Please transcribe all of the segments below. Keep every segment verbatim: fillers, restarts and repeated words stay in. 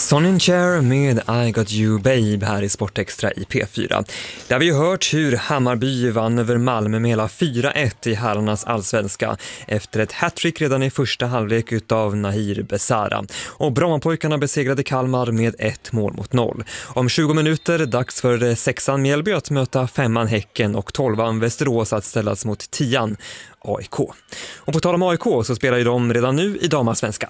Sonny & Cher med I Got You Babe här i Sportextra i P fyra. Där vi ju hört hur Hammarby vann över Malmö med hela fyra ett i herrarnas allsvenska efter ett hattrick redan i första halvlek utav Nahir Besara. Och Brommapojkarna besegrade Kalmar med ett mål mot noll. Om tjugo minuter dags för sexan Mjällby att möta femman Häcken och tolvan Västerås att ställas mot tian A I K. Och på tal om A I K så spelar ju de redan nu i damallsvenskan.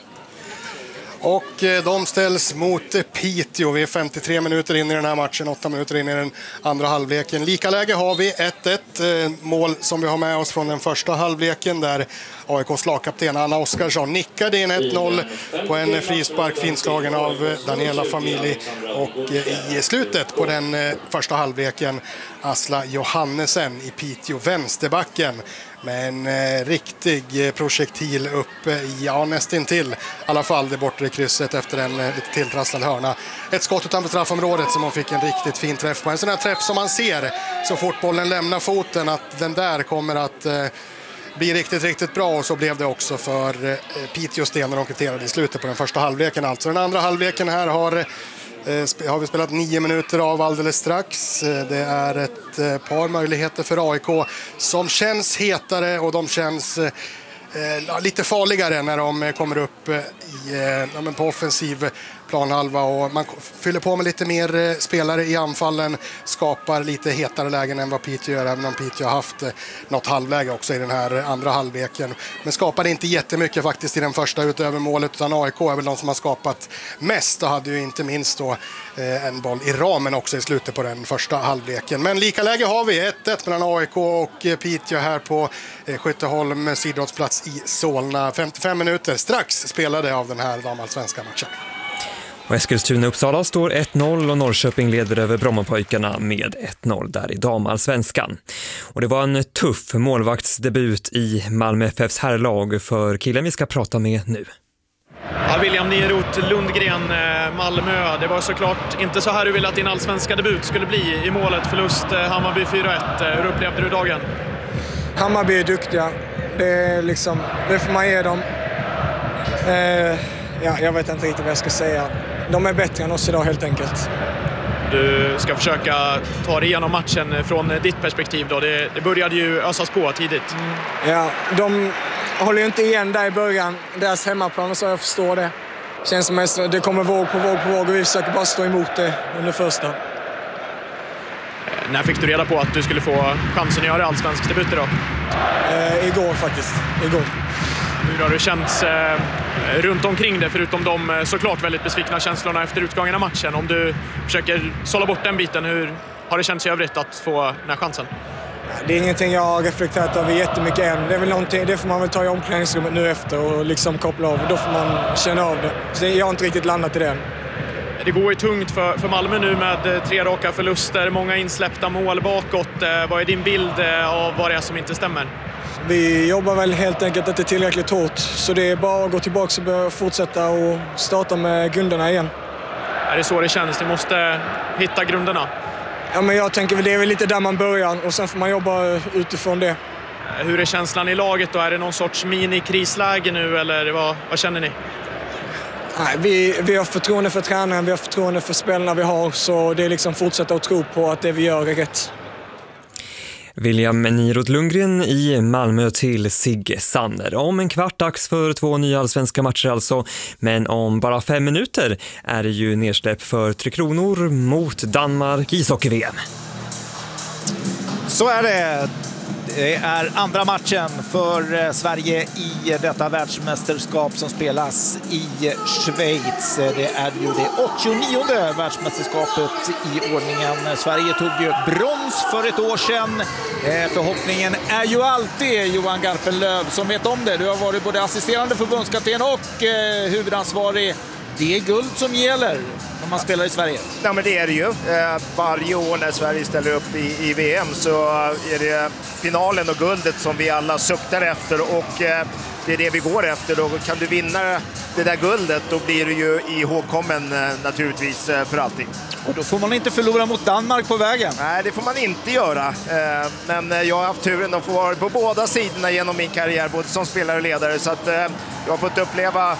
Och de ställs mot Piteå. Vi är femtiotre minuter in i den här matchen, åtta minuter in i den andra halvleken. Lika läge har vi ett ett, mål som vi har med oss från den första halvleken där A I K:s lagkapten Anna Oskarsson nickade in ett noll på en frispark finslagen av Daniela Famili. Och i slutet på den första halvleken Asla Johannesen i Piteå vänsterbacken med en eh, riktig projektil upp i, ja nästan till i alla fall det bortre krysset efter en eh, lite tilltrasslad hörna. Ett skott utanför straffområdet som hon fick en riktigt fin träff på. En sån här träff som man ser så fort bollen lämnar foten att den där kommer att eh, bli riktigt, riktigt bra, och så blev det också för eh, Piteås del när de kvitterade i slutet på den första halvleken. Alltså den andra halvleken här har har vi spelat nio minuter av alldeles strax. Det är ett par möjligheter för A I K som känns hetare och de känns eh, lite farligare när de kommer upp i, ja, men på offensiv planhalva, och man fyller på med lite mer spelare i anfallen, skapar lite hetare lägen än vad Piteå gör, även om Piteå har haft något halvläge också i den här andra halvleken. Men skapar inte jättemycket faktiskt i den första utöver målet, utan A I K är väl de som har skapat mest och hade ju inte minst då eh, en boll i ramen också i slutet på den första halvleken. Men lika läge har vi ett ett mellan A I K och Piteå här på eh, Skytteholm sidrottsplats i Solna. femtiofem minuter strax spelade av den här damallsvenska matchen. Och Eskilstuna-Uppsala står ett noll och Norrköping leder över Brommapojkarna med ett noll där i damallsvenskan. Och det var en tuff målvaktsdebut i Malmö F F:s herrlag för killen vi ska prata med nu. Ja, William Nierot Lundgren, Malmö. Det var såklart inte så här du ville att din allsvenska debut skulle bli i målet. Förlust Hammarby fyra ett. Hur upplevde du dagen? Hammarby är duktiga. Det, är liksom, det får man ge dem. Eh, ja, jag vet inte riktigt vad jag ska säga. De är bättre än oss idag helt enkelt. Du ska försöka ta dig igenom matchen från ditt perspektiv då. Det, det började ju ösas på tidigt. Mm. Ja, de håller ju inte igen där i början. Deras hemmaplan, så jag förstår det. Känns som att det kommer våg på våg på våg och vi försöker bara stå emot det under första. När fick du reda på att du skulle få chansen att göra allsvensk debut idag? Eh, igår faktiskt. Igår. Hur har det känts eh, runt omkring det, förutom de eh, såklart väldigt besvikna känslorna efter utgången av matchen? Om du försöker sålla bort den biten, hur har det känts i övrigt att få den här chansen? Det är ingenting jag har reflekterat över jättemycket än. Det är väl någonting, det får man väl ta i omklädningsrummet nu efter och liksom koppla av. Då får man känna av det. Så jag har inte riktigt landat i det än. Det går ju tungt för, för Malmö nu med tre raka förluster, många insläppta mål bakåt. Eh, vad är din bild eh, av vad det är som inte stämmer? Vi jobbar väl helt enkelt inte tillräckligt hårt, så det är bara att gå tillbaka och fortsätta och starta med grunderna igen. Är det så det känns? Ni måste hitta grunderna? Ja, men jag tänker väl det är väl lite där man börjar och sen får man jobba utifrån det. Hur är känslan i laget då? Är det någon sorts mini-krisläge nu eller vad, vad känner ni? Nej, vi, vi har förtroende för tränaren, vi har förtroende för spelarna vi har, så det är liksom fortsätta att tro på att det vi gör är rätt. William Nierot Lundgren i Malmö till Sigge Sanner. Om en kvart dags för två nya allsvenska matcher alltså, men om bara fem minuter är det ju nedsläpp för Tre Kronor mot Danmark i ishockey-V M. Så är det. Det är andra matchen för Sverige i detta världsmästerskap som spelas i Schweiz. Det är ju det åttionionde världsmästerskapet i ordningen. Sverige tog ju brons för ett år sedan. Förhoppningen är ju alltid Johan Garpenlöv som vet om det. Du har varit både assisterande förbundskapten och huvudansvarig. Det är guld som gäller när man spelar i Sverige. Ja, men det är det ju. Eh, varje år när Sverige ställer upp i, i V M så är det finalen och guldet som vi alla suktar efter, och eh, det är det vi går efter. Då kan du vinna det där guldet, då blir du ju ihågkommen eh, naturligtvis eh, för alltid. Och då får man inte förlora mot Danmark på vägen. Nej, det får man inte göra. Eh, men jag har haft turen att få vara på båda sidorna genom min karriär, både som spelare och ledare, så att eh, jag har fått uppleva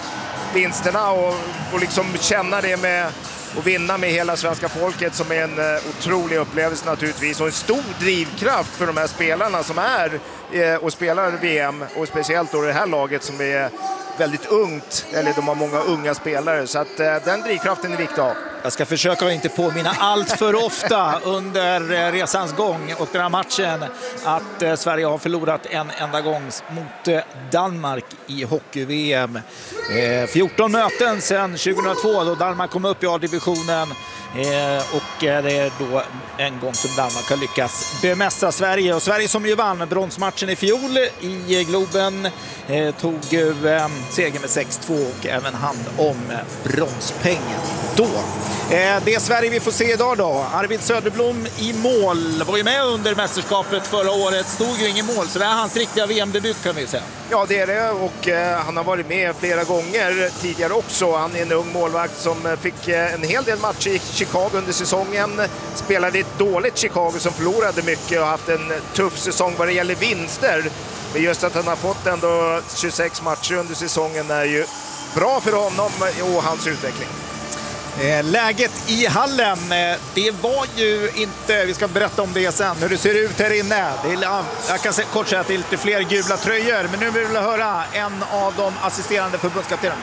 vinsterna och, och liksom känna det med och vinna med hela svenska folket som är en uh, otrolig upplevelse naturligtvis och en stor drivkraft för de här spelarna som är uh, och spelar V M och speciellt då det här laget som är väldigt ungt, eller de har många unga spelare så att uh, den drivkraften är viktig att ha. Jag ska försöka att inte påminna allt för ofta under resans gång och den här matchen att eh, Sverige har förlorat en enda gång mot eh, Danmark i hockey-V M. Eh, fjorton möten sedan tjugohundratvå då Danmark kom upp i A-divisionen eh, och eh, det är då en gång som Danmark har lyckats bemästra Sverige. Och Sverige som ju vann bronsmatchen i fjol i Globen eh, tog ju eh, seger med sex två och även hand om bronspengen då. Det Sverige vi får se idag då. Arvid Söderblom i mål. Var ju med under mästerskapet förra året. Stod ju ingen mål. Så det är hans riktiga V M-debut kan vi säga. Ja det är det och eh, han har varit med flera gånger tidigare också. Han är en ung målvakt som fick eh, en hel del matcher i Chicago under säsongen. Spelade ett dåligt Chicago som förlorade mycket och haft en tuff säsong vad det gäller vinster. Men just att han har fått ändå tjugosex matcher under säsongen är ju bra för honom och hans utveckling. Läget i hallen, det var ju inte, vi ska berätta om det sen, hur det ser ut här inne. Det är, jag kan kort säga att det är lite fler gula tröjor, men nu vill jag höra en av de assisterande förbundskaptenerna.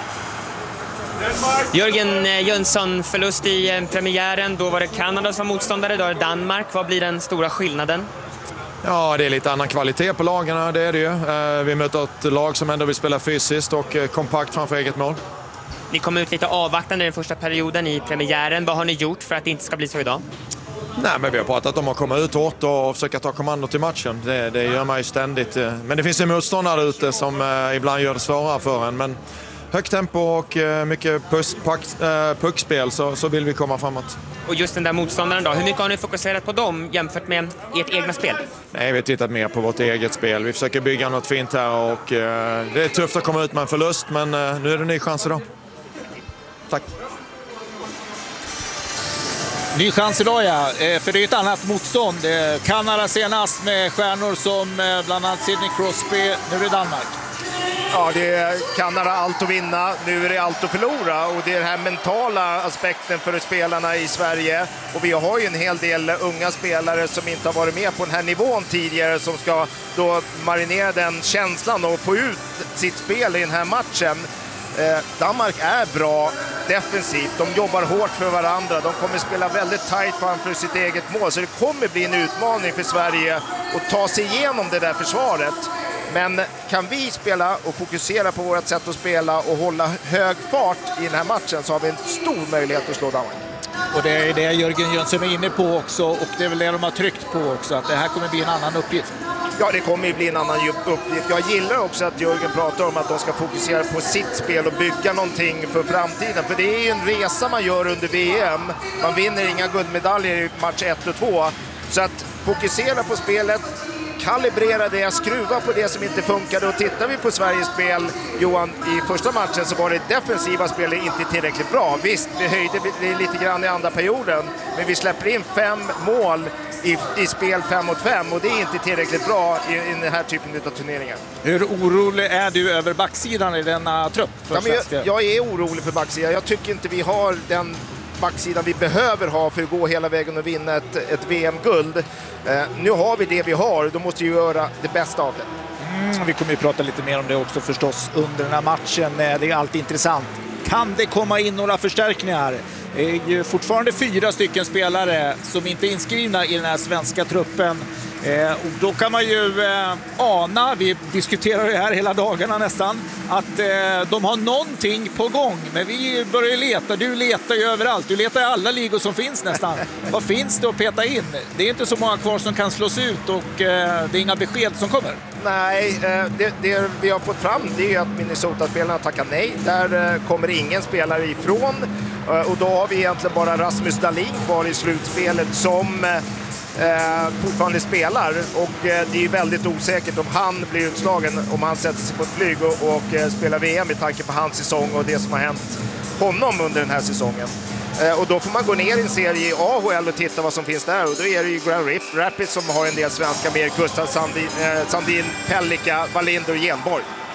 Jörgen Jönsson, förlust i premiären, då var det Kanada som var motståndare, då är det Danmark. Vad blir den stora skillnaden? Ja, det är lite annan kvalitet på lagarna, det är det ju. Vi möter ett lag som ändå vill spela fysiskt och kompakt framför eget mål. Ni kom ut lite avvaktande den första perioden i premiären. Vad har ni gjort för att det inte ska bli så idag? Nej, men vi har pratat om att komma ut hårt och försöka ta kommando till matchen. Det, det gör man ju ständigt. Men det finns en motståndare ute som eh, ibland gör det svårare för en. Men högt tempo och eh, mycket puss, pack, eh, puckspel så, så vill vi komma framåt. Och just den där motståndaren då, hur mycket har ni fokuserat på dem jämfört med ert egna spel? Nej, vi har tittat mer på vårt eget spel. Vi försöker bygga något fint här och eh, det är tufft att komma ut med en förlust, men eh, nu är det en ny chans idag. Tack. Ny chans idag, ja. För det är ett annat motstånd. Kanada senast med stjärnor som bland annat Sidney Crosby. Nu är det Danmark. Ja, det är Kanada allt att vinna. Nu är det allt att förlora. Och det är den här mentala aspekten för spelarna i Sverige. Och vi har ju en hel del unga spelare som inte har varit med på den här nivån tidigare. Som ska då marinera den känslan och få ut sitt spel i den här matchen. Eh, Danmark är bra defensivt. De jobbar hårt för varandra. De kommer spela väldigt tajt framför sitt eget mål. Så det kommer bli en utmaning för Sverige att ta sig igenom det där försvaret. Men kan vi spela och fokusera på vårt sätt att spela och hålla hög fart i den här matchen så har vi en stor möjlighet att slå Danmark. Och det är det Jörgen Jönsson är inne på också, och det är väl det de har tryckt på också, att det här kommer bli en annan uppgift. Ja, det kommer ju bli en annan uppgift. Jag gillar också att Jörgen pratar om att de ska fokusera på sitt spel och bygga någonting för framtiden. För det är ju en resa man gör under V M. Man vinner inga guldmedaljer i match ett och två. Så att fokusera på spelet, kalibrera det, skruva på det som inte funkade. Och tittar vi på Sveriges spel, Johan, i första matchen så var det defensiva spelet inte tillräckligt bra. Visst, vi höjde lite grann i andra perioden, men vi släpper in fem mål i, i spel fem mot fem och det är inte tillräckligt bra i, i den här typen av turneringar. Hur orolig är du över backsidan i denna trupp? Ja, men jag, jag är orolig för backsidan. Jag tycker inte vi har den backsidan vi behöver ha för att gå hela vägen och vinna ett, ett V M-guld. Eh, nu har vi det vi har, då måste vi göra det bästa av det. Mm, vi kommer ju prata lite mer om det också förstås under den här matchen. Det är alltid intressant. Kan det komma in några förstärkningar? Det är ju fortfarande fyra stycken spelare som inte är inskrivna i den här svenska truppen. Eh, och då kan man ju eh, ana, vi diskuterar det här hela dagarna nästan, att eh, de har någonting på gång. Men vi börjar leta, du letar ju överallt, du letar i alla ligor som finns nästan. Vad finns det att peta in? Det är inte så många kvar som kan slås ut och eh, det är inga besked som kommer. Nej, det, det vi har fått fram det är att Minnesota-spelarna tackar nej. Där kommer ingen spelare ifrån. Och då har vi egentligen bara Rasmus Dahlin kvar i slutspelet som eh, fortfarande spelar. Och eh, det är väldigt osäkert om han blir utslagen, om han sätter sig på ett flyg och, och eh, spelar V M i tanke på hans säsong och det som har hänt honom under den här säsongen. Eh, och då får man gå ner i en serie i A H L och titta vad som finns där. Och då är det ju Grand Rapids som har en del svenska med Gustav Sandin, eh, Sandin Pellika, Wallinder och Genborg.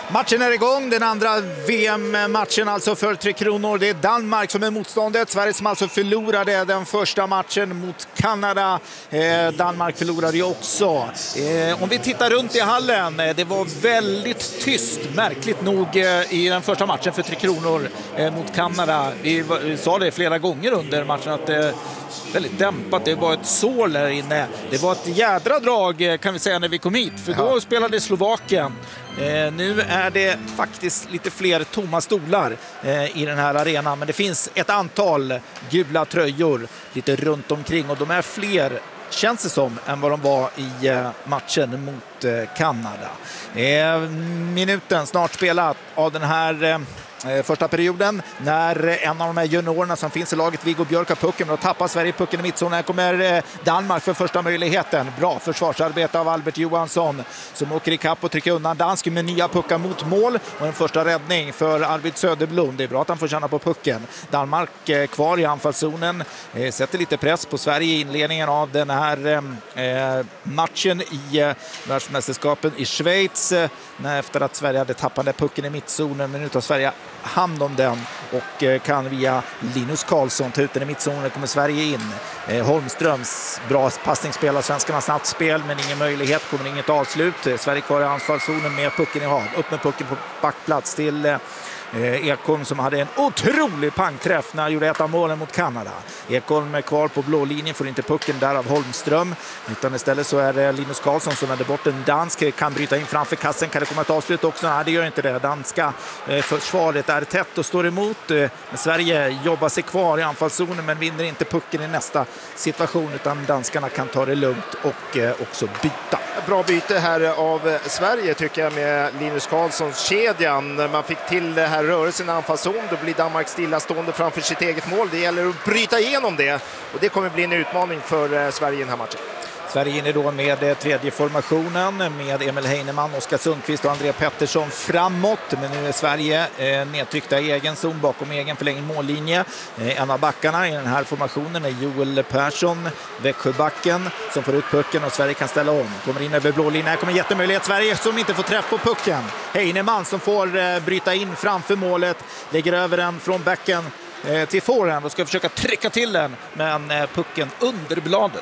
Matchen är igång, den andra V M-matchen alltså för Tre Kronor. Det är Danmark som är motståndet. Sverige som alltså förlorade den första matchen mot Kanada. Eh, Danmark förlorade ju också. Eh, om vi tittar runt i hallen, eh, det var väldigt tyst, märkligt nog, eh, i den första matchen för Tre Kronor eh, mot Kanada. Vi, vi sa det flera gånger under matchen att det eh, väldigt dämpat, det var ett sål där inne. Det var ett jädra drag eh, kan vi säga när vi kom hit, för då spelade Slovakien. Eh, nu är det faktiskt lite fler tomma stolar eh, i den här arenan, men det finns ett antal gula tröjor lite runt omkring och de är fler, känns det som, än vad de var i eh, matchen mot eh, Kanada. Eh, minuten snart spelat av den här eh, första perioden när en av de här juniorerna som finns i laget, Viggo Björk, har pucken, och tappar Sverige pucken i mittzonen. Här kommer Danmark för första möjligheten. Bra försvarsarbete av Albert Johansson som åker i kapp och trycker undan dansk med nya puckar mot mål, och en första räddning för Arvid Söderblom. Det är bra att han får känna på pucken. Danmark kvar i anfallszonen, sätter lite press på Sverige i inledningen av den här eh, matchen i eh, världsmästerskapen i Schweiz, eh, efter att Sverige hade tappat pucken i mittzonen, men nu tar Sverige hand om den och kan via Linus Karlsson ta ut den i mittzonen. Kommer Sverige in. Eh, Holmströms bra passningsspel av svenskarna, snabbt spel men ingen möjlighet, kommer inget avslut. Sverige kvar i anfallszonen med pucken i hav. Upp med pucken på backplats till eh, Ekholm som hade en otrolig pangträff när han gjorde ett av målen mot Kanada. Ekholm är kvar på blå linjen, får inte pucken där av Holmström, utan istället så är det Linus Karlsson som är bort. En dansk kan bryta in framför kassen. Kan det komma ett avslut också? Nej, det gör inte det. Danska eh, försvaret är tätt och står emot. Eh, Sverige jobbar sig kvar i anfallszonen men vinner inte pucken i nästa situation, utan danskarna kan ta det lugnt och eh, också byta. Bra byte här av Sverige tycker jag med Linus Karlssons kedjan. Man fick till det här rörelsen i anfallszon, då blir Danmark stillastående framför sitt eget mål. Det gäller att bryta igenom det, och det kommer bli en utmaning för Sverige i den här matchen. Sverige inne då med tredje formationen med Emil Heinemann, Oskar Sundqvist och André Pettersson framåt. Men nu är Sverige eh, nedtryckta i egen zon bakom egen förlängd mållinje. Eh, en av backarna i den här formationen är Joel Persson, Växjöbacken, som får ut pucken och Sverige kan ställa om. Kommer in över blå linjen, här kommer jättemöjlighet. Sverige som inte får träff på pucken. Heinemann som får eh, bryta in framför målet, lägger över den från backen eh, till forehand och ska försöka trycka till den, men eh, pucken under bladet.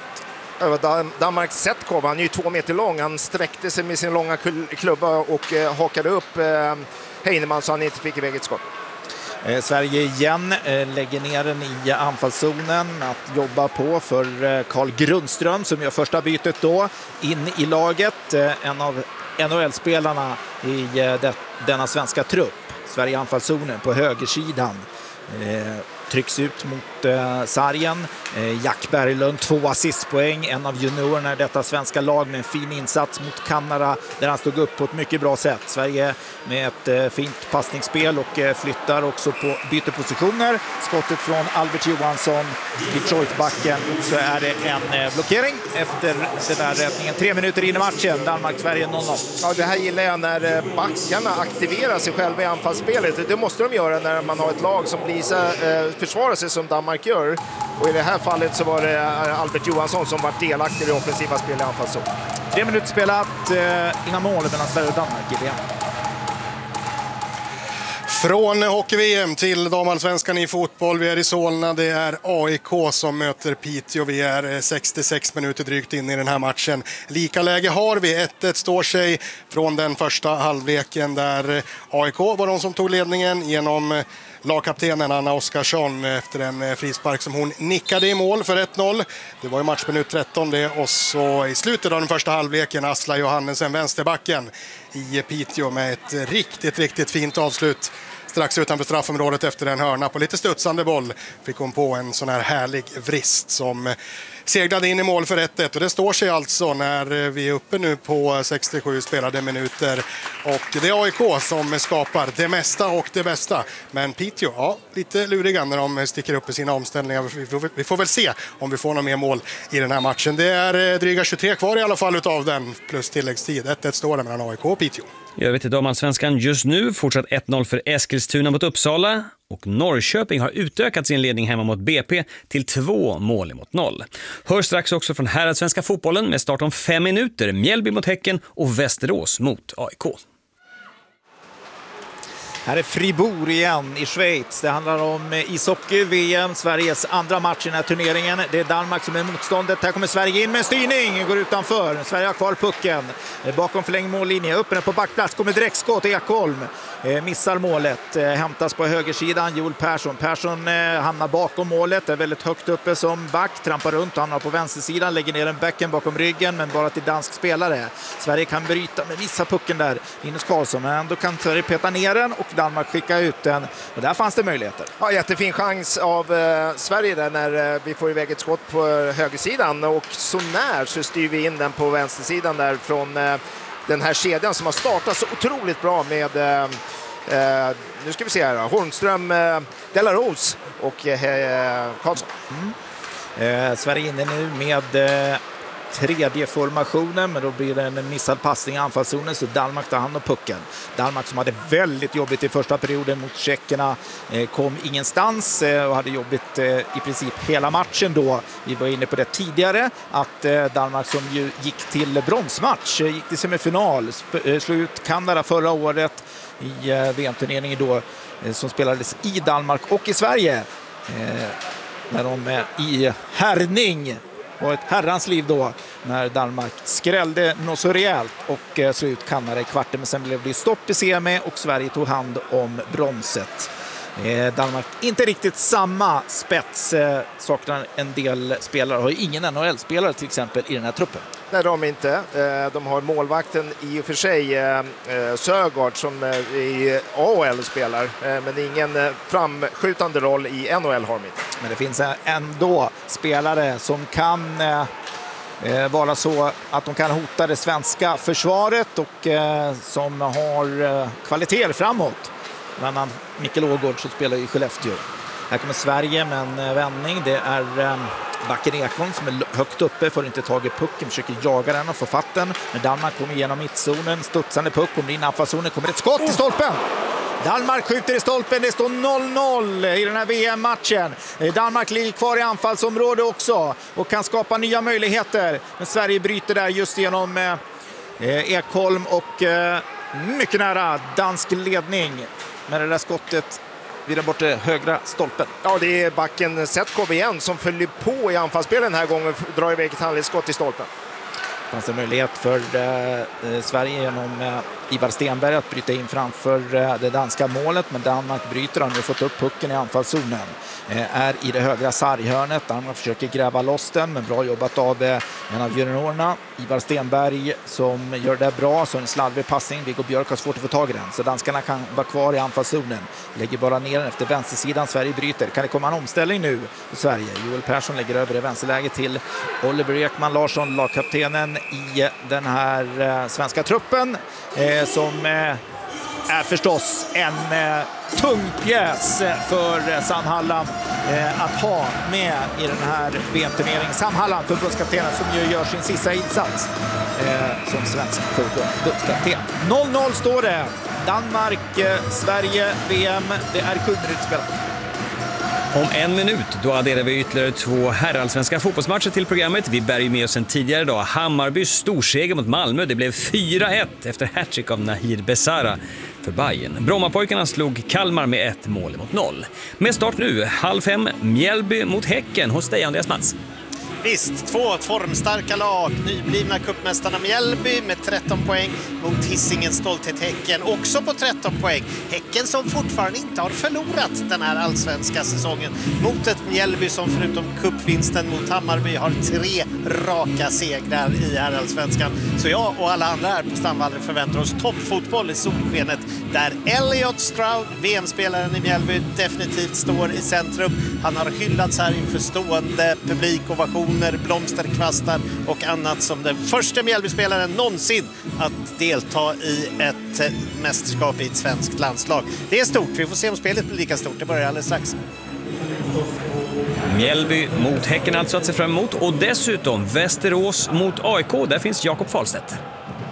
Danmarks set kom, han är ju två meter lång, han sträckte sig med sin långa klubba och eh, hakade upp eh, Heinemann så han inte fick iväg ett skott. Eh, Sverige igen eh, lägger ner den i anfallszonen att jobba på för eh, Carl Grundström som gör första bytet då in i laget, eh, en av N H L-spelarna i eh, det, denna svenska trupp. Sverige i anfallszonen på högersidan. Eh, trycks ut mot eh, sargen. Eh, Jack Berglund, två assistpoäng, en av juniorerna i detta svenska lag med en fin insats mot Kanada där han stod upp på ett mycket bra sätt. Sverige med ett eh, fint passningsspel och eh, flyttar också på bytepositioner. Skottet från Albert Johansson, Detroit-backen, så är det en eh, blockering efter den där räddningen. Tre minuter in i matchen, Danmark-Sverige noll noll. Ja, det här gillar jag när backarna aktiverar sig själva i anfallsspelet. Det måste de göra när man har ett lag som blir så, eh, försvarar sig som Danmark gör. Och i det här fallet så var det Albert Johansson som var delaktig i det offensiva spelet i anfallszon. Tre minuter spelat, eh, inga mål mellan Sverige och Danmark i V M. Från hockey-V M till damallsvenskan i fotboll. Vi är i Solna. Det är A I K som möter Piteå. Vi är sextiosex minuter drygt in i den här matchen. Lika läge har vi. ett ett står sig från den första halvleken där A I K var de som tog ledningen genom lagkaptenen Anna Oskarsson efter en frispark som hon nickade i mål för ett noll. Det var ju matchminut tretton det, och så i slutet av den första halvleken Asla Johannesen, vänsterbacken i Piteå, med ett riktigt, riktigt fint avslut strax utanför straffområdet efter en hörna på lite studsande boll. Fick hon på en sån här härlig vrist som seglade in i mål för ett ett, och det står sig alltså när vi är uppe nu på sextiosju spelade minuter, och det är A I K som skapar det mesta och det bästa. Men Piteå, ja, lite luriga när de sticker upp i sina omställningar. Vi får, vi får väl se om vi får några mer mål i den här matchen. Det är dryga tjugotre kvar i alla fall utav den, plus tilläggstid. ett ett står det mellan A I K och Piteå. Jag vet inte om allsvenskan just nu fortsatt ett noll för Eskilstuna mot Uppsala, och Norrköping har utökat sin ledning hemma mot B P till två mål mot noll. Hör strax också från herrallsvenska fotbollen med start om fem minuter. Mjällby mot Häcken och Västerås mot A I K. Här är Fribourg igen i Schweiz. Det handlar om ishockey, V M, Sveriges andra match i den här turneringen. Det är Danmark som är motståndet. Här kommer Sverige in med styrning, går utanför. Sverige har kvar pucken. Bakom förlängd mållinje, öppen på backplats, kommer direktskott Ekholm. Eh, missar målet, eh, hämtas på högersidan Joel Persson. Persson eh, hamnar bakom målet, är väldigt högt uppe som back, trampar runt, hamnar på vänstersidan, lägger ner en bäcken bakom ryggen, men bara till dansk spelare. Sverige kan bryta, men missar pucken där, Linus Karlsson, men ändå kan Sverige peta ner den och Danmark skicka ut den. Och där fanns det möjligheter. Ja, jättefin chans av eh, Sverige där när eh, vi får iväg ett skott på högersidan, och så när så styr vi in den på vänstersidan där från eh, den här kedjan som har startat så otroligt bra med eh, eh, nu ska vi se här, Holmström, eh, Delarose och eh, Karlsson. Mm. Eh, Sverige inne nu med eh, tredje formationen, men då blir det en missad passning i anfallszonen, så Danmark tar hand om pucken. Danmark som hade väldigt jobbigt i första perioden mot tjeckerna eh, kom ingenstans eh, och hade jobbigt eh, i princip hela matchen då. Vi var inne på det tidigare att eh, Danmark som ju gick till bronsmatch, eh, gick till semifinal, sp- eh, slog ut Kanada förra året i eh, V M-turneringen då eh, som spelades i Danmark och i Sverige. Eh, när de är i härning och ett herrans liv då när Danmark skrällde något så rejält och eh, slog ut Kanada i kvarten, men sen blev det stopp i semi och Sverige tog hand om bronset. Eh, Danmark inte riktigt samma spets, eh, saknar en del spelare, har ju ingen N H L-spelare till exempel i den här truppen. Nej, de inte. De har målvakten i och för sig Sögaard som i A H L spelar, men ingen framskjutande roll i N H L har de inte. Men det finns ändå spelare som kan eh, vara så att de kan hota det svenska försvaret och eh, som har eh, kvaliteter framåt. Bland annat Mikael Ågård som spelar i Skellefteå. Här kommer Sverige med en vändning. Det är eh, backen Ekholm som är högt uppe, får inte tag i pucken, försöker jaga den och få fatt den. Men Danmark kommer igenom mittzonen, studsande puck, kommer in i anfallszonen, kommer ett skott i stolpen. Danmark skjuter i stolpen, det står noll noll i den här V M-matchen. Danmark ligger kvar i anfallsområde också och kan skapa nya möjligheter. Men Sverige bryter där just genom eh, Ekholm och eh, mycket nära dansk ledning. Med det där skottet vid den borta högra stolpen. Ja, det är backen Setkov igen som följer på i anfallsspelen den här gången, drar iväg ett handledsskott i stolpen. Fanns det möjlighet för eh, Sverige genom eh, Ivar Stenberg att bryta in framför eh, det danska målet, men Danmark bryter, han har fått upp pucken i anfallszonen. Eh, är i det högra sarghörnet, Danmark försöker gräva loss den, men bra jobbat av eh, en av juniorerna, Ivar Stenberg, som gör det bra, så en slarvig passning. Viggo Björk har svårt att få tag i den, så danskarna kan vara kvar i anfallszonen. Lägger bara ner den efter vänstersidan, Sverige bryter. Kan det komma en omställning nu för Sverige? Joel Persson lägger över det vänsterläge till Oliver Ekman Larsson, lagkaptenen i den här eh, svenska truppen, eh, som eh, är förstås en eh, tung pjäs för eh, Sandhalland eh, att ha med i den här V M-turneringen. Sandhalland, förbundskaptenen, som ju gör sin sista insats eh, som svensk förbundskapten. noll noll står det. Danmark, eh, Sverige, V M. Det är sju minuter spelat. Om en minut då adderar vi ytterligare två herrallsvenska fotbollsmatcher till programmet. Vi bär ju med oss en tidigare dag Hammarbys storseger mot Malmö. Det blev fyra ett efter hattrick av Nahir Besara för Bayern. Brommapojkarna slog Kalmar med ett mål mot noll. Med start nu, halv fem, Mjällby mot Häcken hos dig, Andreas Mats. Visst, två formstarka lag. Nyblivna cupmästarna Mjällby med tretton poäng mot Hisingens stolthet Häcken också på tretton poäng. Häcken som fortfarande inte har förlorat den här allsvenska säsongen mot ett Mjällby som förutom cupvinsten mot Hammarby har tre raka segrar i här allsvenskan. Så jag och alla andra här på Stamvallen förväntar oss toppfotboll i solskenet där Elliot Stroud, V M-spelaren i Mjällby, definitivt står i centrum. Han har hyllats här inför stående publikovationer, blomsterkvastar och annat som den första Mjällby-spelaren någonsin att delta i ett mästerskap i ett svenskt landslag. Det är stort, vi får se om spelet blir lika stort. Det börjar alldeles strax. Mjällby mot Häcken alltså att se fram emot, och dessutom Västerås mot A I K, där finns Jakob Fahlstedt.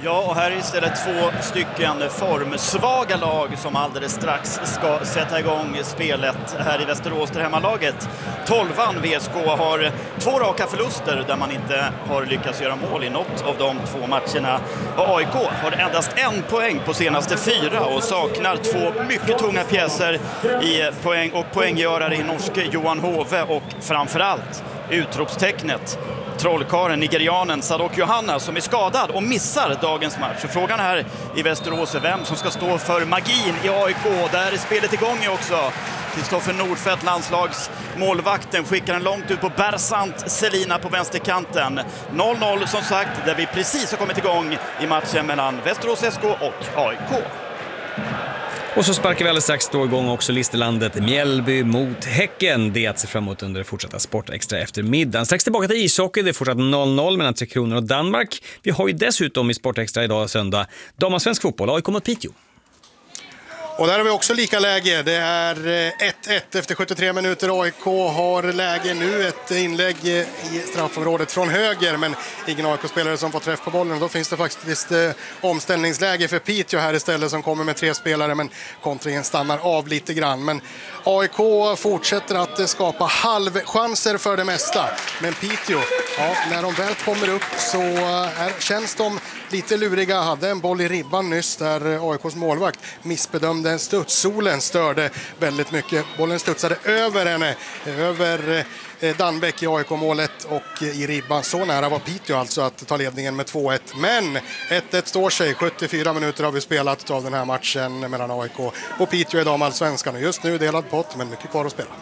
Ja, och här är istället två stycken formsvaga lag som alldeles strax ska sätta igång spelet här i Västerås. Det hemmalaget, tolvan V S K, har två raka förluster där man inte har lyckats göra mål i något av de två matcherna. Och A I K har endast en poäng på senaste fyra och saknar två mycket tunga pjäser i poäng och poänggörare i norske Johan Hove och framförallt utropstecknet trollkaren, nigerianen Sadok Johanna, som är skadad och missar dagens match. Så frågan här i Västerås är vem som ska stå för magin i A I K. Där är spelet igång också. Kristoffer Nordfeldt, landslagsmålvakten, skickar den långt ut på Bersant Selina på vänsterkanten. noll noll som sagt, där vi precis har kommit igång i matchen mellan Västerås S K och A I K. Och så sparkar vi alldeles strax då igång också listelandet Mjällby mot Häcken. Det är att se fram emot under det fortsatta Sportextra eftermiddagen. Strax tillbaka till ishockey, det är fortsatt noll noll mellan Tre Kronor och Danmark. Vi har ju dessutom i Sportextra idag söndag damallsvensk fotboll, A I K mot Piteå. Och där har vi också lika läge. Det är ett ett efter sjuttiotre minuter. A I K har läge nu. Ett inlägg i straffområdet från höger, men ingen A I K-spelare som får träff på bollen. Då finns det faktiskt eh, omställningsläge för Piteå här istället, som kommer med tre spelare, men kontringen stannar av lite grann. Men A I K fortsätter att skapa halvchanser för det mesta. Men Piteå, ja, när de väl kommer upp så är, känns de lite luriga. Hade en boll i ribban nyss där A I K:s målvakt missbedömde en studs. Solen störde väldigt mycket. Bollen studsade över henne, över Danbäck i A I K-målet och i ribban. Så nära var Piteå alltså att ta ledningen med två ett. Men ett ett står sig. sjuttiofyra minuter har vi spelat av den här matchen mellan A I K och Piteå i damallsvenskan. Just nu delad pott, men mycket kvar att spela.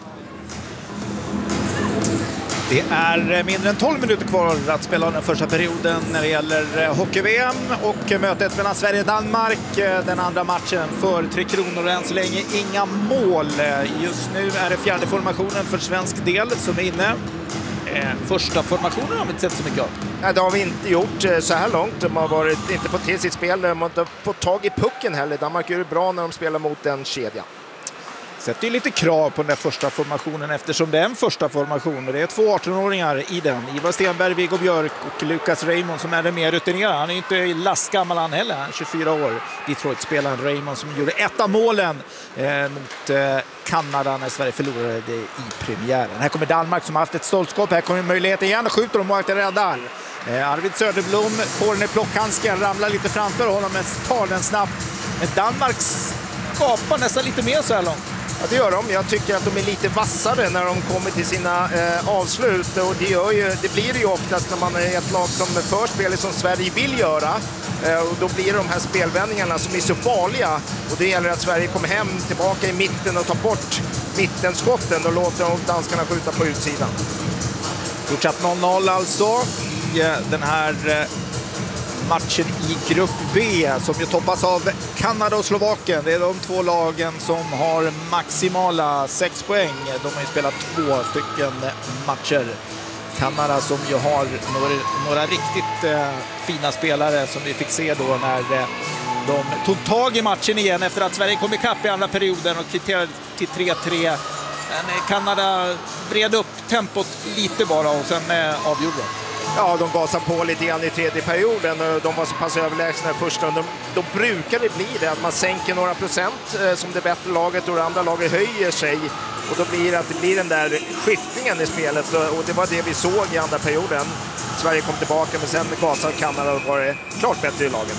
Det är mindre än tolv minuter kvar att spela den första perioden när det gäller hockey-V M och mötet mellan Sverige och Danmark. Den andra matchen för Tre Kronor, än så länge inga mål. Just nu är det fjärde formationen för svensk del som är inne. Första formationen har vi inte sett så mycket av. Nej, det har vi inte gjort så här långt. De har varit inte fått till sitt spel. De har inte fått tag i pucken heller. Danmark gör det bra när de spelar mot en kedja. Sätter ju lite krav på den där första formationen eftersom det är en första formation. Det är två arton-åringar i den. Ivar Stenberg, Viggo Björk och Lukas Raymond som är det mer rutinerade. Han är ju inte lastgammal han heller, han är tjugofyra år. Detroit-spelaren Raymond som gjorde ett av målen eh, mot eh, Kanada när Sverige förlorade det i premiären. Här kommer Danmark som har haft ett stoltskap. Här kommer möjligheten igen och skjuter och målet är räddar. Eh, Arvid Söderblom får den i plockhandsken, ramlar lite framför honom men tar den snabbt. Men Danmark skapar nästan lite mer så här långt. Ja, det gör de. Jag tycker att de är lite vassare när de kommer till sina eh, avslut. Och det, gör ju, det blir det ju oftast när man är ett lag som för spelet som Sverige vill göra. Eh, och då blir det de här spelvändningarna som är så farliga. Och det gäller att Sverige kommer hem tillbaka i mitten och tar bort mittenskotten och låter danskarna skjuta på utsidan. Fortsatt noll noll alltså i den här eh, matchen i grupp B som ju toppas av Kanada och Slovakien. Det är de två lagen som har maximala sex poäng. De har ju spelat två stycken matcher. Kanada som ju har några, några riktigt eh, fina spelare som vi fick se då när eh, de tog tag i matchen igen efter att Sverige kom ikapp i andra perioden och kvitterade till tre tre. Men Kanada vred upp tempot lite bara och sen eh, avgjorde de. Ja, de gasar på lite grann i tredje perioden. De var så pass överlägsna i första. De, då brukar det bli det att man sänker några procent eh, som det bättre laget och det andra laget höjer sig. Och då blir det att det blir den där skiftningen i spelet. Och det var det vi såg i andra perioden. Sverige kom tillbaka men sen gasade Kanada och var det klart bättre i laget.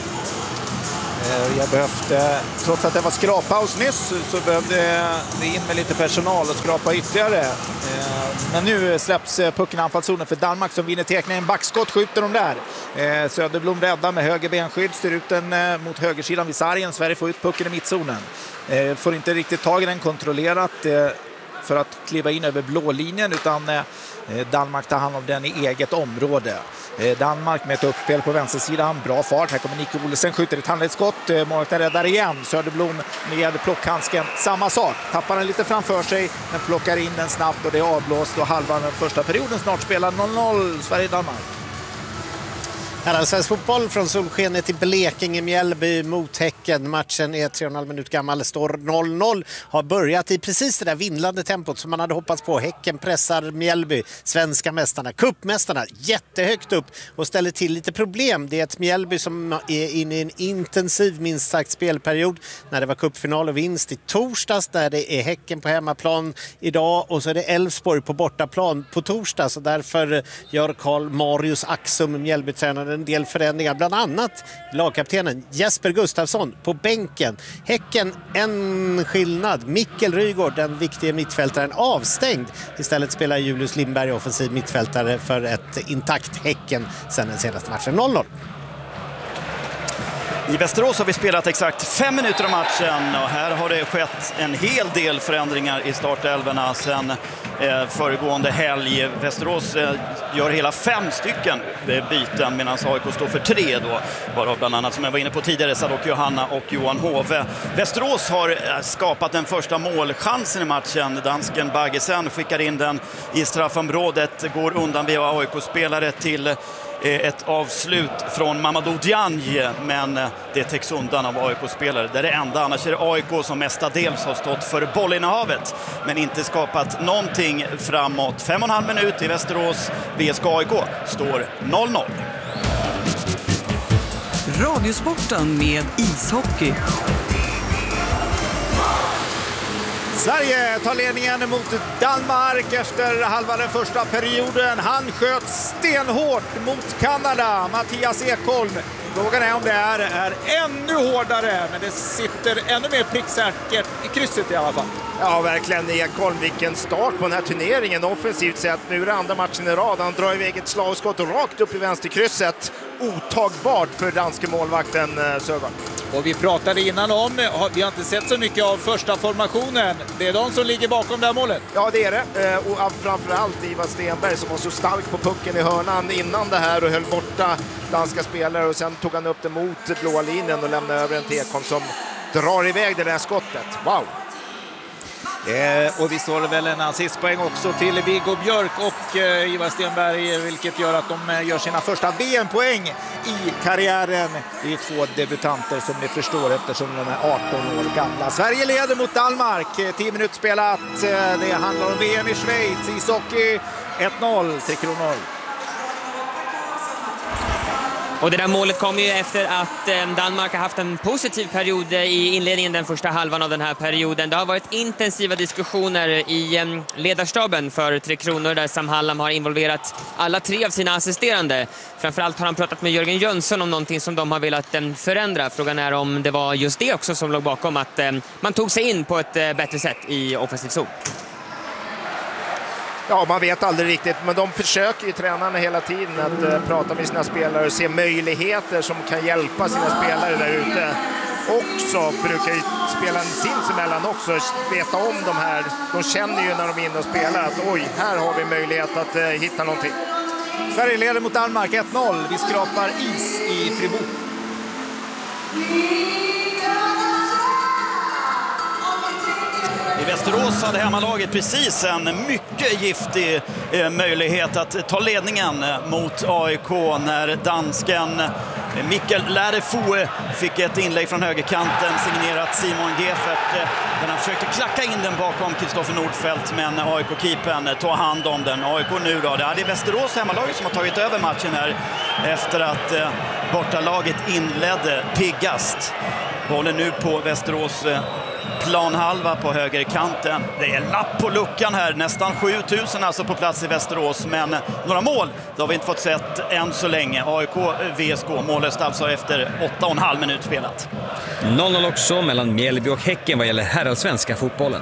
Jag behövde, trots att det var skrappaus nyss så behövde vi in med lite personal och skrapa ytterligare. Men nu släpps pucken i anfallszonen för Danmark som vinner teckningen. Backskott skjuter de där. Söderblom räddar med höger benskydd, styr ut den mot högersidan vid sargen. Sverige får ut pucken i mittzonen. Får inte riktigt tag i den kontrollerat för att kliva in över blålinjen utan Danmark tar hand om den i eget område. Danmark med ett uppspel på vänstersidan, bra fart. Här kommer Nico Olsen, skjuter ett handledsskott. Målvakten räddar igen. Söderblom med plockhandsken, samma sak. Tappar den lite framför sig, men plockar in den snabbt och det är avblåst och halva den första perioden snart spelar noll noll Sverige-Danmark. Allsvensk fotboll från solskenet i Blekinge, Mjällby mot Häcken. Matchen är tre och en halv minut gammal, står noll noll. Har börjat i precis det där vindlande tempot som man hade hoppats på. Häcken pressar Mjällby, svenska mästarna, kuppmästarna, jättehögt upp och ställer till lite problem. Det är ett Mjällby som är inne i en intensiv, minst sagt, spelperiod. När det var kuppfinal och vinst i torsdags, där det är Häcken på hemmaplan idag och så är det Elfsborg på bortaplan på torsdag. Så därför gör Karl Marius Axum, Mjällby-tränaren, en del förändringar, bland annat lagkaptenen Jesper Gustafsson på bänken. Häcken en skillnad. Mikkel Rygård, den viktiga mittfältaren, avstängd. Istället spelar Julius Lindberg offensiv mittfältare för ett intakt Häcken sedan den senaste matchen. noll noll. I Västerås har vi spelat exakt fem minuter av matchen och här har det skett en hel del förändringar i startelverna sedan eh, föregående helg. Västerås eh, gör hela fem stycken byten medan A I K står för tre då. Varav bland annat, som jag var inne på tidigare, Sadok Johanna och Johan Hove. Västerås har eh, skapat den första målchansen i matchen. Dansken Baggesen skickar in den i straffområdet, går undan via A I K-spelare till ett avslut från Mamadou Diagne, men det täcks undan av A I K-spelare. Det är det enda, annars är det A I K som mestadels har stått för bollinnehavet men inte skapat någonting framåt. Fem och en halv minut i Västerås. V S K A I K står noll noll. Radiosporten med ishockey. Sverige tar ledningen mot Danmark efter halva den första perioden. Han sköt stenhårt mot Kanada, Mattias Ekholm. Frågan är om det är, är ännu hårdare, men det sitter ännu mer pricksäkert i krysset i alla fall. Ja, verkligen. Ekholm, vilken start på den här turneringen. Offensivt sett, nu är det andra matchen i rad. Han drar iväg ett slagskott rakt upp i vänsterkrysset. Otagbart för danske målvakten Sögaard. Och vi pratade innan om, vi har inte sett så mycket av första formationen. Det är de som ligger bakom det här målet. Ja, det är det. Och framförallt Ivar Stenberg som var så stark på pucken i hörnan innan det här och höll borta danska spelare. Och sen tog han upp det mot blåa linjen och lämnade över en till Ekholm som drar iväg det där skottet. Wow! Eh, och vi står väl en assistpoäng också till Viggo Björk och eh, Ivar Stenberg, vilket gör att de eh, gör sina första V M-poäng i karriären. Det är två debutanter som ni förstår eftersom de är arton år gamla. Sverige leder mot Danmark, tio minuter spelat. Eh, det handlar om V M i Schweiz, ishockey ett noll till Kronor. Och det där målet kom ju efter att Danmark har haft en positiv period i inledningen, den första halvan av den här perioden. Det har varit intensiva diskussioner i ledarstaben för Tre Kronor där Sam Hallam har involverat alla tre av sina assisterande. Framförallt har han pratat med Jörgen Jönsson om någonting som de har velat förändra. Frågan är om det var just det också som låg bakom att man tog sig in på ett bättre sätt i offensiv zon. Ja, man vet aldrig riktigt, men de försöker ju tränarna hela tiden att uh, prata med sina spelare och se möjligheter som kan hjälpa sina spelare där ute. Också brukar ju spela sinsemellan också veta om de här. De känner ju när de är inne och spelar att oj, här har vi möjlighet att uh, hitta någonting. Sverige leder mot Danmark ett noll. Vi skrapar is i Fribourg. I Västerås hade hemmalaget precis en mycket giftig eh, möjlighet att ta ledningen mot A I K när dansken eh, Mikkel Lärefoe fick ett inlägg från högerkanten signerat Simon Gefert. Eh, men han försökte klacka in den bakom Kristoffer Nordfeldt, men A I K-keepern tar hand om den. A I K nu då, det är Västerås hemmalaget som har tagit över matchen här efter att eh, bortalaget inledde piggast. Bollen nu på Västerås eh, planhalva på högerkanten. Det är lapp på luckan här. Nästan sju tusen alltså på plats i Västerås. Men några mål, det har vi inte fått sett än så länge. A I K, V S K, mållöst alltså efter åtta och en halv minut spelat. noll noll också mellan Mjällby och Häcken vad gäller herrallsvenska fotbollen.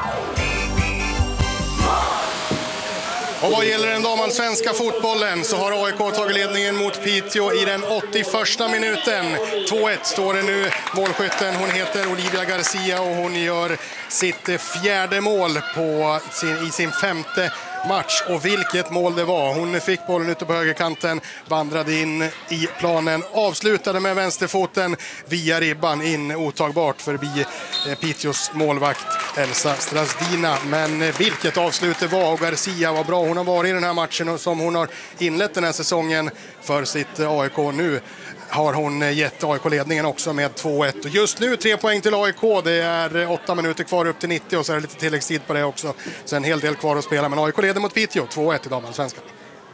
Och vad gäller den damallsvenska fotbollen så har A I K tagit ledningen mot Piteå i den åttioförsta minuten. två ett står det nu. Målskytten, hon heter Olivia Garcia och hon gör sitt fjärde mål på sin, i sin femte match. Och vilket mål det var. Hon fick bollen ute på högerkanten, vandrade in i planen, avslutade med vänsterfoten via ribban in otagbart förbi Piteås målvakt Elsa Strasdina. Men vilket avslut det var, och Garcia var bra. Hon har varit i den här matchen och som hon har inlett den här säsongen för sitt A I K. Nu har hon gett A I K-ledningen också med två ett. Och just nu tre poäng till A I K. Det är åtta minuter kvar upp till nittio och så är det lite tilläggstid på det också. Så en hel del kvar att spela. Men A I K leder mot Piteå två ett i damallsvenskan.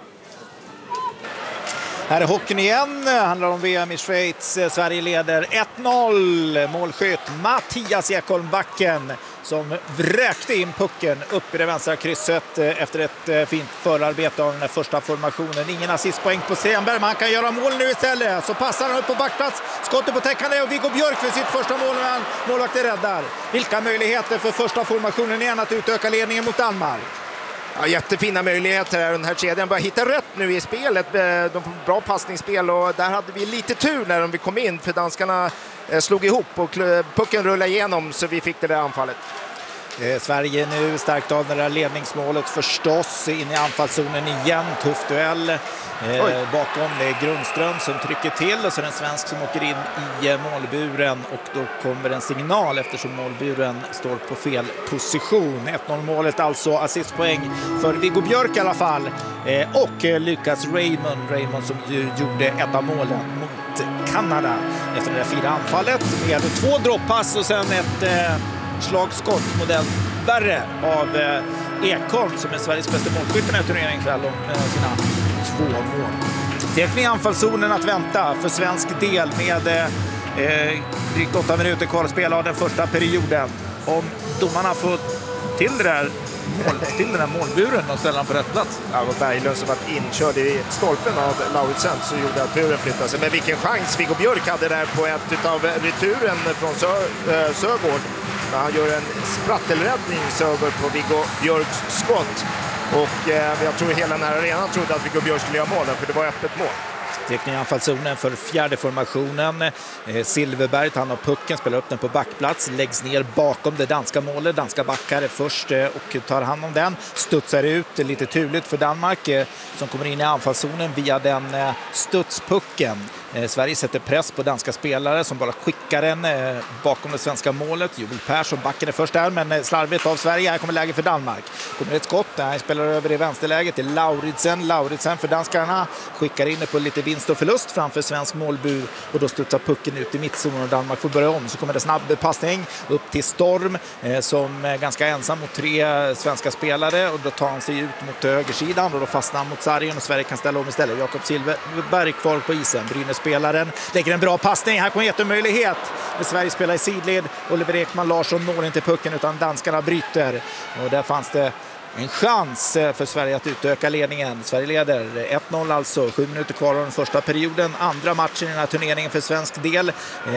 Här är hockeyn igen. Handlar om V M i Schweiz. Sverige leder ett noll. Målskytt Mattias Ekholm-Backen som vräkte in pucken upp i det vänstra krysset efter ett fint förarbete av den här första formationen. Ingen assistpoäng på Stenberg, man kan göra mål nu istället. Så passar han upp på backplats. Skottet på täckande och Viggo Björk för sitt första mål när han målvakten räddar. Vilka möjligheter för första formationen igen att utöka ledningen mot Danmark. Ja, jättefina möjligheter här. Den här kedjan börjar hitta rätt nu i spelet. De får bra passningsspel och där hade vi lite tur när de kom in för danskarna slog ihop och pucken rullade igenom så vi fick det där anfallet. Eh, Sverige nu starkt av det där ledningsmålet förstås in i anfallszonen igen. Tuff duell eh, bakom det är Grundström som trycker till och så är det en svensk som åker in i eh, målburen och då kommer en signal eftersom målburen står på fel position. ett noll målet alltså, assistpoäng för Viggo Björk i alla fall eh, och eh, Lucas Raymond, Raymond som ju gjorde ett av målen mot Kanada efter det där fyra anfallet med två droppass och sen ett eh, slagskott modell värre av eh, Ekholm som är Sveriges bästa målskytt i den här turneringen kväll om eh, sina två mål. Teknik i anfallszonen att vänta för svensk del med eh, drygt åtta minuter kvar att spela av den första perioden. Om domarna får till det där mål, till den här målburen och ställer han på rätt plats. Ja, och Berglund som var inkörd i stolpen av Lauritsen så gjorde att buren flyttade sig. Men vilken chans Viggo Björk hade där på ett av returen från Sö, äh, Sögård. Han gör en sprattelräddning Sögård på Viggo Björks skott. Och eh, jag tror hela den här arenan trodde att Viggo Björk skulle göra mål för det var öppet mål. Teknik i anfallszonen för fjärde formationen. Eh, Silverberg tar han av pucken, spelar upp den på backplats, läggs ner bakom det danska målet. Danska backar är först eh, och tar hand om den. Studsar ut lite turligt för Danmark eh, som kommer in i anfallszonen via den eh, studspucken. Eh, Sverige sätter press på danska spelare som bara skickar den eh, bakom det svenska målet. Joel Persson, backen är först där men eh, slarvigt av Sverige. Här kommer läge för Danmark. Kommer ett skott där han spelar över i vänsterläget till Lauritsen. Lauritsen för danskarna skickar in det på lite vinst och förlust framför svensk målbur och då studsar pucken ut i mittzonen och Danmark får börja om. Så kommer det snabb passning upp till Storm eh, som är ganska ensam mot tre svenska spelare och då tar han sig ut mot högersidan och då fastnar han mot sargen och Sverige kan ställa om istället. Jakob Silverberg kvar på isen. Brynäs spelaren lägger en bra passning. Här kommer jättemöjlighet. Men Sverige spelar i sidled. Oliver Ekman Larsson når inte pucken utan danskarna bryter. Och där fanns det en chans för Sverige att utöka ledningen. Sverige leder ett noll alltså. Sju minuter kvar av den första perioden. Andra matchen i den här turneringen för svensk del.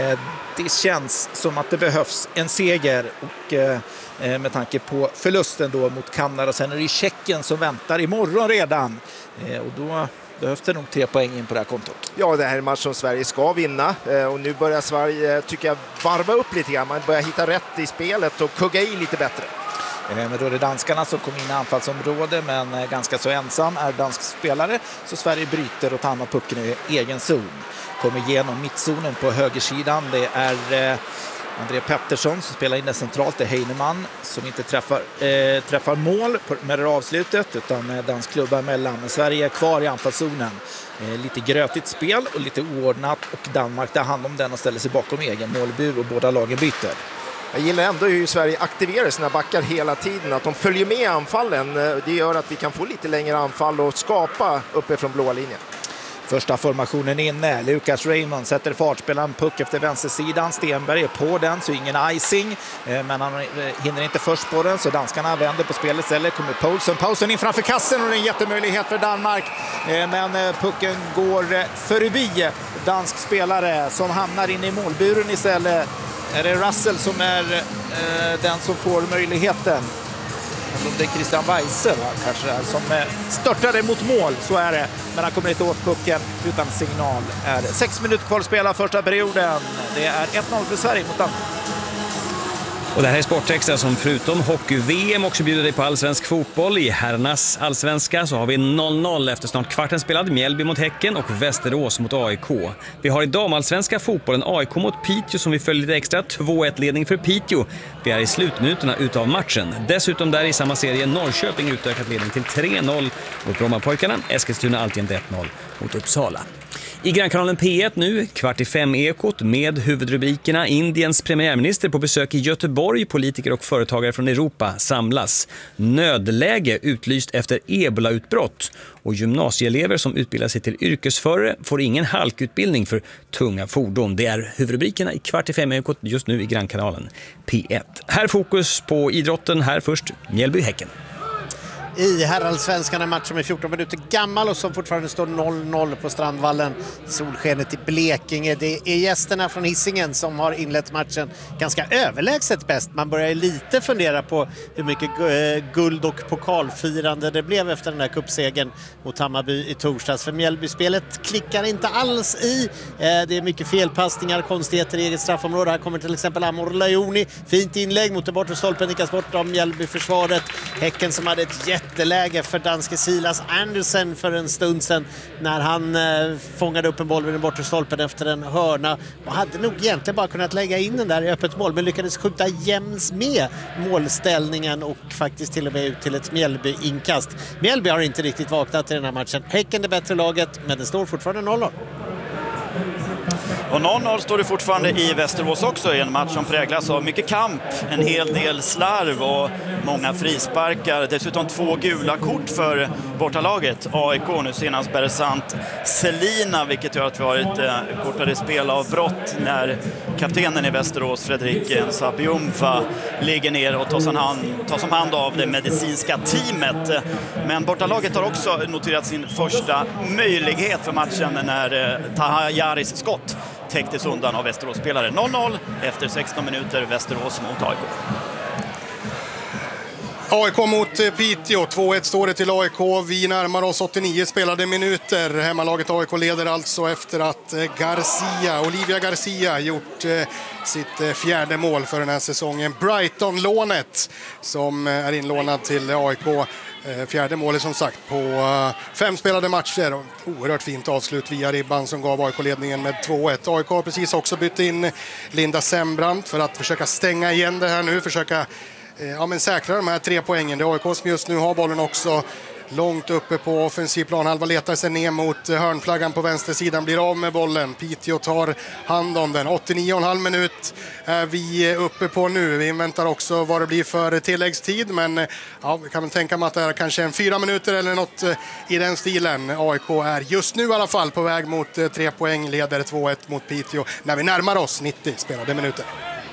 Det känns som att det behövs en seger. Och med tanke på förlusten då mot Kanada. Sen är det Tjeckien som väntar imorgon redan. Och då behövs det nog tre poäng in på det här kontot. Ja, det här är en match som Sverige ska vinna. Och nu börjar Sverige, tycker jag, varva upp lite grann. Man börjar hitta rätt i spelet och kugga i lite bättre. Men då är det danskarna som kommer in i anfallsområde men ganska så ensam är dansk spelare. Så Sverige bryter och tar hand om pucken i egen zon. Kommer igenom mittzonen på högersidan. Det är André Pettersson som spelar in det centralt. Det är Heinemann som inte träffar, eh, träffar mål med det avslutet utan dansk klubba emellan. Men Sverige är kvar i anfallszonen. Eh, lite grötigt spel och lite oordnat och Danmark tar hand om den och ställer sig bakom egen målbur och båda lagen byter. Jag gillar ändå hur Sverige aktiverar sina backar hela tiden. Att de följer med anfallen. Det gör att vi kan få lite längre anfall och skapa uppe från blåa linjen. Första formationen inne. Lucas Raymond sätter fart, spelar en puck efter vänstersidan. Stenberg är på den så ingen icing. Men han hinner inte först på den så danskarna vänder på spelet. Eller kommer Poulsen. Pausen in framför kassen och det är en jättemöjlighet för Danmark. Men pucken går förbi dansk spelare som hamnar in i målburen istället. Är det Russell som är eh, den som får möjligheten? Eller om det är Christian Weise va? Kanske är, som eh, störtade mot mål, så är det. Men han kommer inte åt pucken utan signal. Är sex minuter kvar att spela första perioden. Det är ett noll för Sverige mot Danmark. Och det här är Sportextra som förutom hockey-V M också bjuder dig på allsvensk fotboll. I herrarnas allsvenska så har vi noll noll efter snart kvarten spelad, Mjällby mot Häcken och Västerås mot A I K. Vi har i damallsvenska fotbollen A I K mot Piteå som vi följer lite extra, två ett ledning för Piteå. Vi är i slutminuterna utav matchen. Dessutom där i samma serie Norrköping utökat ledning till tre noll mot Brommapojkarna, Eskilstuna alltjämt ett noll mot Uppsala. I Grannkanalen P ett nu, kvart i fem ekot med huvudrubrikerna Indiens premiärminister på besök i Göteborg, politiker och företagare från Europa samlas. Nödläge utlyst efter ebola-utbrott och gymnasieelever som utbildar sig till yrkesförare får ingen halkutbildning för tunga fordon. Det är huvudrubrikerna i kvart i fem ekot just nu i Grannkanalen P ett. Här fokus på idrotten, här först Mjällby-Häcken. I herrallsvenskan, en match som är fjorton minuter gammal och som fortfarande står noll noll på Strandvallen. Solskenet i Blekinge. Det är gästerna från Hisingen som har inlett matchen ganska överlägset bäst. Man börjar lite fundera på hur mycket guld och pokalfirande det blev efter den här kuppsegen mot Hammarby i torsdags. För Mjällby-spelet klickar inte alls i. Det är mycket felpassningar, konstigheter i eget straffområde. Här kommer till exempel Amor Lajoni. Fint inlägg mot den bortre stolpen, nickas bort av Mjällby-försvaret. Häcken som hade ett jätteläge för danske Silas Andersen för en stund sedan när han eh, fångade upp en boll vid den bortre stolpen efter en hörna och hade nog egentligen bara kunnat lägga in den där i öppet mål, men lyckades skjuta jäms med målställningen och faktiskt till och med ut till ett Mjällby-inkast. Mjällby har inte riktigt vaknat i den här matchen. Häcken är bättre laget, men det står fortfarande noll noll. Och noll noll står det fortfarande i Västerås också i en match som präglas av mycket kamp, en hel del slarv och många frisparkar. Dessutom två gula kort för bortalaget. A I K nu senast Beresant Selina, vilket gör att vi har ett eh, kortare spel av brott när kaptenen i Västerås, Fredrik Sabiumfa, ligger ner och tas, hand, tas om hand av det medicinska teamet. Men bortalaget har också noterat sin första möjlighet för matchen när eh, Tahajaris skott täcktes undan av Västerås-spelare. noll noll efter sexton minuter, Västerås mot A I K. A I K mot Piteå, två ett står det till A I K. Vi närmar oss åttionio spelade minuter. Hemmalaget A I K leder alltså efter att Garcia, Olivia Garcia gjort sitt fjärde mål för den här säsongen. Brighton-lånet som är inlånad till A I K. Fjärde målet som sagt på fem spelade matcher. Oerhört fint avslut via ribban som gav A I K-ledningen med två ett. A I K har precis också bytt in Linda Sembrant för att försöka stänga igen det här nu. Försöka ja, men säkra de här tre poängen. Det är A I K som just nu har bollen också långt uppe på offensiv planhalva, letar sig ner mot hörnflaggan på vänstersidan, blir av med bollen. Piteå tar hand om den. åttionio och en halv minut är vi uppe på nu. Vi inväntar också vad det blir för tilläggstid, men ja, vi kan väl tänka mig att det är kanske en fyra minuter eller något i den stilen. A I K är just nu i alla fall på väg mot tre poäng, leder två ett mot Piteå när vi närmar oss nittio spelade minuter.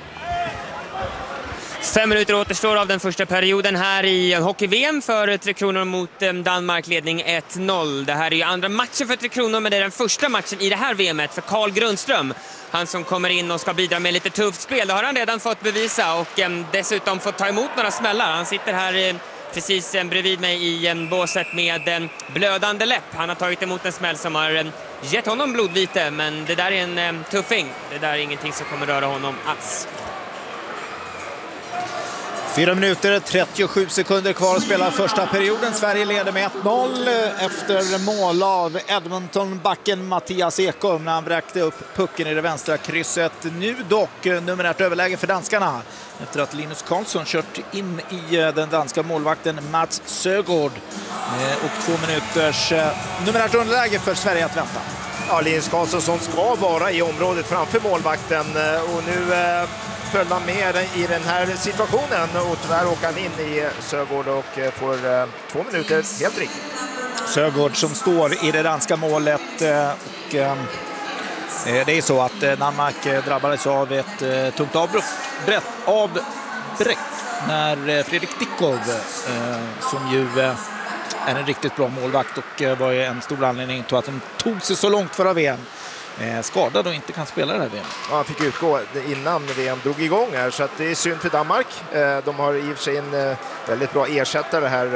Fem minuter återstår av den första perioden här i hockey-V M för Tre Kronor mot Danmark, ledning ett noll. Det här är ju andra matchen för Tre Kronor, men det är den första matchen i det här V M-et för Carl Grundström. Han som kommer in och ska bidra med lite tufft spel, det har han redan fått bevisa och eh, dessutom fått ta emot några smällar. Han sitter här eh, precis eh, bredvid mig i eh, båset med en eh, blödande läpp. Han har tagit emot en smäll som har eh, gett honom blodvite, men det där är en eh, tuffing. Det där är ingenting som kommer röra honom alls. Fyra minuter, trettiosju sekunder kvar att spela första perioden. Sverige leder med ett noll efter mål av Edmonton-backen Mattias Ekholm när han bräckte upp pucken i det vänstra krysset. Nu dock numerärt överläge för danskarna efter att Linus Karlsson kört in i den danska målvakten Mats Sögaard. Och två minuters numerärt underläge för Sverige att vänta. Ja, Linus Karlsson som ska vara i området framför målvakten och nu föll han med i den här situationen och tyvärr åker han in i Sögaard och får eh, två minuter helt riktigt. Sögaard som står i det danska målet och eh, det är så att Danmark drabbades av ett eh, tungt avbrott avbräck när Fredrik Dickov eh, som ju eh, är en riktigt bra målvakt och eh, var en stor anledning till att de tog sig så långt förra V M. Skadad och inte kan spela det här V M. Ja, han fick utgå innan V M drog igång här, så att det är synd för Danmark. De har i och för sig en väldigt bra ersättare här